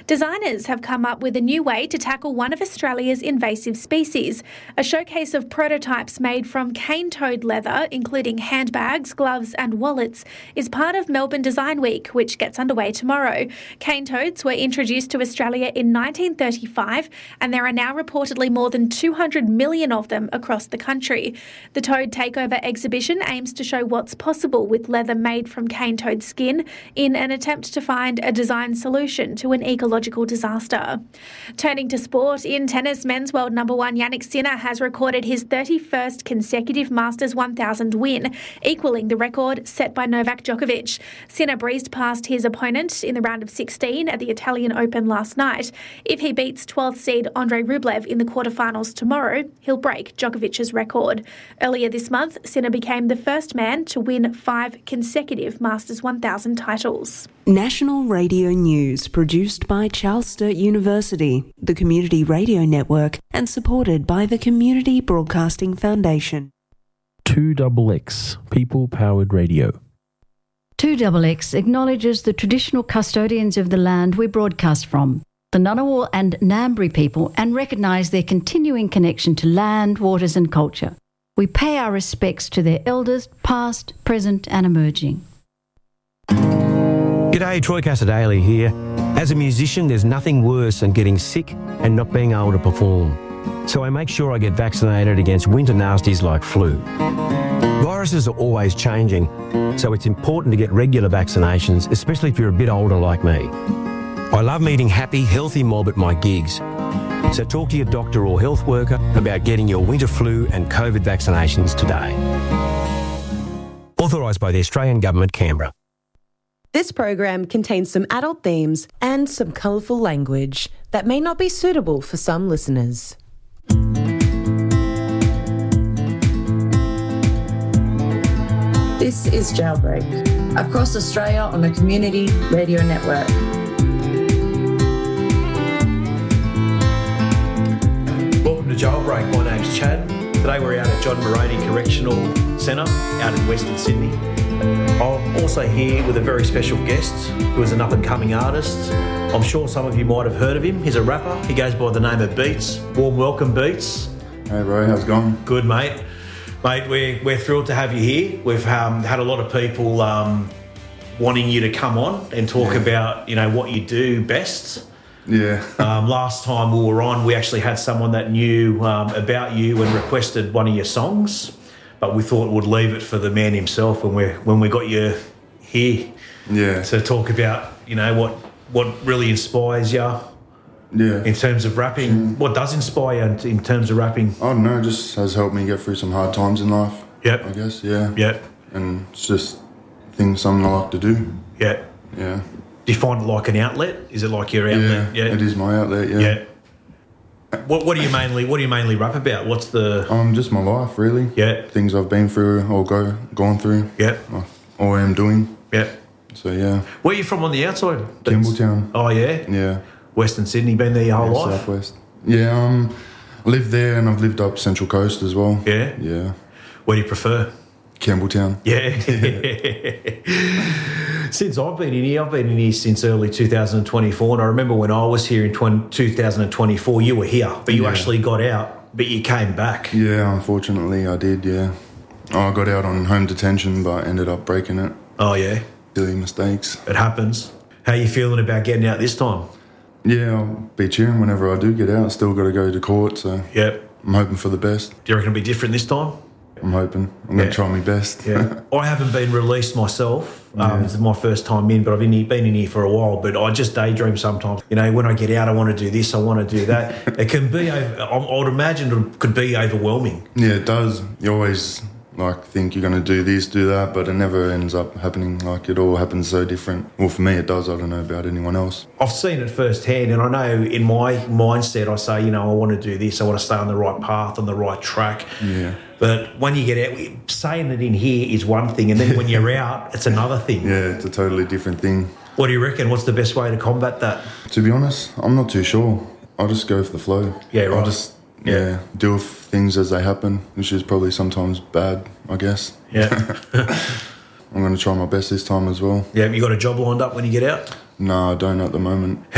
Designers have come up with a new way to tackle one of Australia's invasive species. A showcase of prototypes made from cane toad leather, including handbags, gloves and wallets, is part of Melbourne Design Week, which gets underway tomorrow. Cane toads were introduced to Australia in 1935, and there are now reportedly more than 200 million of them across the country. The Toad Takeover exhibition aims to show what's possible with leather made from cane toad skin in an attempt to find a design solution to an ecological disaster. Turning to sport, in tennis, men's world number one Jannik Sinner has recorded his 31st consecutive Masters 1000 win, equalling the record set by Novak Djokovic. Sinner breezed past his opponent in the round of 16 at the Italian Open last night. If he beats 12th seed Andrei Rublev in the quarterfinals tomorrow, he'll break Djokovic's record. Earlier this month, Sinner became the first man to win 5 consecutive Masters 1000 titles. National Radio News, produced by Charles Sturt University, the Community Radio Network, and supported by the Community Broadcasting Foundation. 2XX, People-Powered Radio. 2XX acknowledges the traditional custodians of the land we broadcast from, the Ngunnawal and Ngambri people, and recognise their continuing connection to land, waters and culture. We pay our respects to their elders, past, present and emerging. G'day, Troy Casadale here. As a musician, there's nothing worse than getting sick and not being able to perform. So I make sure I get vaccinated against winter nasties like flu. Viruses are always changing, so it's important to get regular vaccinations, especially if you're a bit older like me. I love meeting happy, healthy mob at my gigs. So talk to your doctor or health worker about getting your winter flu and COVID vaccinations today. Authorised by the Australian Government, Canberra. This program contains some adult themes and some colourful language that may not be suitable for some listeners. This is Jailbreak, across Australia on the Community Radio Network. Welcome to Jailbreak. My name's Chad. Today we're out at John Moroney Correctional Centre out in Western Sydney. I'm also here with a very special guest who is an up-and-coming artist. I'm sure some of you might have heard of him. He's a rapper. He goes by the name of Beats. Warm welcome, Beats. Hey bro, how's it going? Good, mate. Mate, we're thrilled to have you here. We've had a lot of people wanting you to come on and talk about, what you do best. Yeah. Last time we were on, we actually had someone that knew about you and requested one of your songs. But we thought we'd leave it for the man himself when we got you here to talk about, what really inspires you in terms of rapping. What does inspire you in terms of rapping? I don't know, just has helped me get through some hard times in life. Yep. I guess, yeah. Yep. And it's just something I like to do. Yeah. Yeah. Do you find it like an outlet? Is it like your outlet? Yeah, it is my outlet, yeah. What do you mainly rap about? What's the just my life, really. Yeah. Things I've been through or gone through. Yeah. Or am doing. Yeah. So yeah. Where are you from on the outside? Campbelltown. Oh yeah? Yeah. Western Sydney, been there your whole life? Southwest. Yeah, I lived there and I've lived up Central Coast as well. Yeah? Yeah. Where do you prefer? Campbelltown. Yeah. Since I've been in here since early 2024, and I remember when I was here in 2024, you were here, but you actually got out, but you came back. Yeah, unfortunately I did, yeah. I got out on home detention, but ended up breaking it. Oh, yeah? Silly mistakes. It happens. How are you feeling about getting out this time? Yeah, I'll be cheering whenever I do get out. Still got to go to court, so I'm hoping for the best. Do you reckon it'll be different this time? I'm hoping. I'm going to try my best. Yeah. I haven't been released myself. This is my first time in, but I've been in here for a while. But I just daydream sometimes. When I get out, I want to do this, I want to do that. It can be, I would imagine it could be overwhelming. Yeah, it does. You always think you're going to do this, do that, but it never ends up happening. It all happens so different. Well, for me it does. I don't know about anyone else. I've seen it firsthand, and I know in my mindset I say, I want to do this, I want to stay on the right path, on the right track. Yeah. But when you get out, saying it in here is one thing, and then when you're out, it's another thing. Yeah, it's a totally different thing. What do you reckon? What's the best way to combat that? To be honest, I'm not too sure. I'll just go with the flow. Yeah, right. I'll just deal with things as they happen, which is probably sometimes bad, I guess. Yeah. I'm going to try my best this time as well. Yeah, you got a job lined up when you get out? No, I don't at the moment.